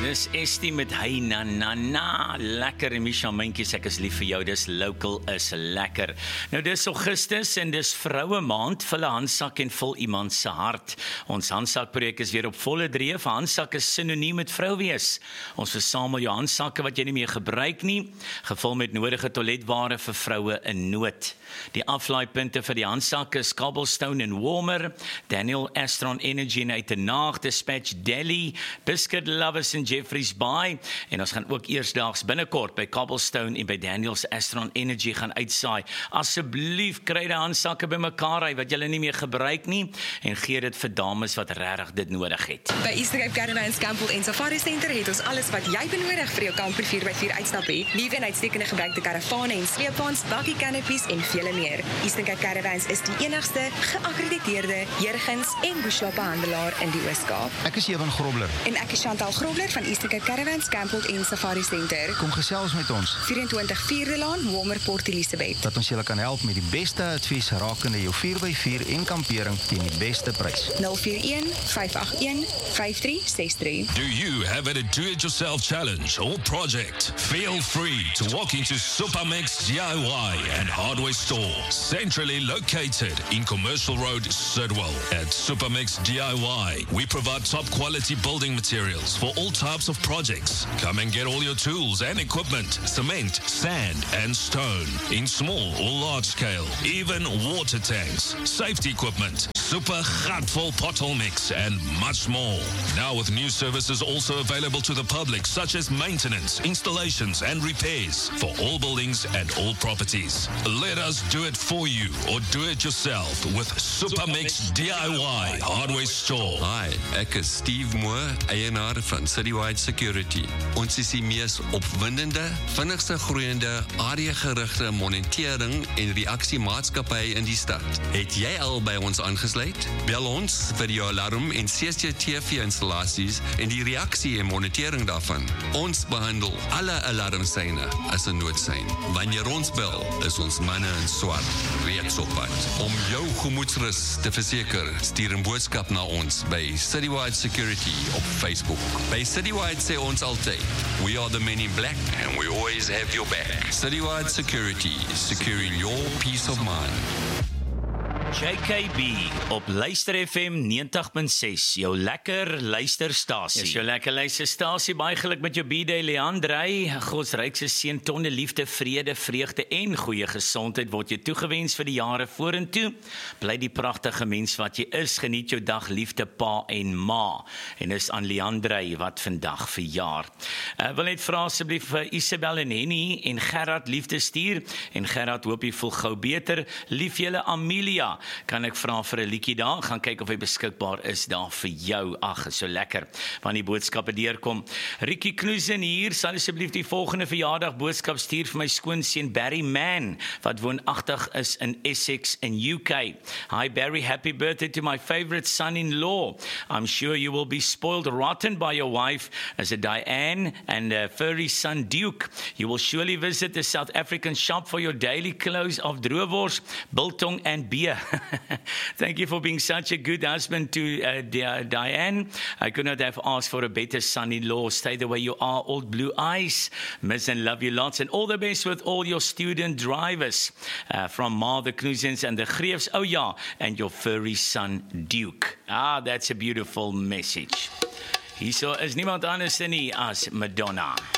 Dis Estie met Hey Na Na Na, lekker en Misha Myntjies, ek is lief vir jou, dis local is lekker. Nou dis Augustus en dis vroue maand, vul 'n handsak en vul iemand se hart. Ons handsakprojek is weer op volle dreef, handsak is sinoniem met vrou wees. Ons versamel jou handsakke wat jy nie meer gebruik nie, gevul met nodige toiletware vir vroue in nood. Die aflaaipunte vir die handsakke is Cobblestone en Warmer, Daniel Astron Energy en Uitenaag, Dispatch Delhi, Biscuit Lovers en Jeffreys Bay, en ons gaan ook eersdaags binnekort by Cobblestone en by Daniel's Astron Energy gaan uitsaai. Asseblief kry die handsakke bymekaar uit wat julle nie meer gebruik nie en gee dit vir dames wat regtig dit nodig het. By Easter Cape Caravans Campbell en Safari Center het ons alles wat jy benodig vir jou kamper 4x4 uitstap het. Nuwe en uitstekende gebruikte karavane en sleepwaens, bakkie canopies en vele meer. Easter Cape Caravans is die enigste geakkrediteerde Jurgens en Bushwappe handelaar in die Oos-Kaap. Ek is Ewan Grobler. En ek is Chantal Grobler van Easter Cape Caravans Campbell en Safari Center. Kom gesels met ons. 24 Vierde Laan, Warmer, Port Elizabeth. Dat ons julle kan help met die beste advies rakende jou 4x4 en kampering teen die beste prys. 041 581 5363. Do you have a do-it-yourself challenge or project? Feel free to walk into Supermix DIY and Hardware Store, centrally located in Commercial Road, Sidwell. At Supermix DIY, we provide top-quality building materials for all types of projects. Come and get all your tools and equipment, cement, sand and stone, in small or large scale, even water tanks, safety equipment, super gatvol pothole mix and much more. Now with new services also available to the public, such as maintenance, installations and repairs for all buildings and all properties. Let us do it for you or do it yourself with Supermix DIY Hardware Store. Hi, ek is Steve Moore, eienaar van Citywide Security. Ons is die mees opwindende, vinnigste groeiende, area-gerigte monitering en reaksiemaatskappy in die stad. Het jy al by ons aangesluit? Bel ons vir jou alarm en CCTV installasies en die reaksie en monitering daarvan. Ons behandel alle alarmsyne as 'n noodsein. Wanneer ons bel, is ons manne in swart reeds op pad. Om jou gemoedsrus te verseker, stuur 'n boodskap na ons by Citywide Security op Facebook. By Citywide sê ons altyd, we are the men in black and we always have your back. Citywide Security, securing your peace of mind. JKB op Luister FM 90.6, jou lekker luisterstasie. Dis jou lekker luisterstasie, baie geluk met jou B-Day, Leandrey. Gods rykse seën, tonne liefde, vrede, vreugde en goeie gesondheid word jou toegewens vir die jare vorentoe. Bly die pragtige mens wat jy is, geniet jou dag, liefde, pa en ma. En dis aan Leandrey wat vandag verjaar. Wil net vra asseblief vir Isabel en Henny en Gerard liefde stuur. En Gerard hoop jy voel gou beter. Lief julle Amelia. Kan ek vra vir 'n liedjie daar, gaan kyk of hy beskikbaar is daar vir jou. Ag, is so lekker, want die boodskappe deurkom. Rikkie Knoesen hier, sal asseblief die volgende verjaardag boodskap stuur vir my skoonseun Barry Mann, wat woonagtig is in Essex in UK. Hi Barry, happy birthday to my favorite son-in-law. I'm sure you will be spoiled rotten by your wife as a Diane and a furry son Duke. You will surely visit the South African shop for your daily clothes of droewors, biltong and beer. Thank you for being such a good husband to Diane. I could not have asked for a better son-in-law. Stay the way you are, old blue eyes. Miss and love you lots. And all the best with all your student drivers. From Ma, the Knoesens and the Greefs. Oh yeah, and your furry son, Duke. Ah, that's a beautiful message. Hierso is niemand anders nie as Madonna.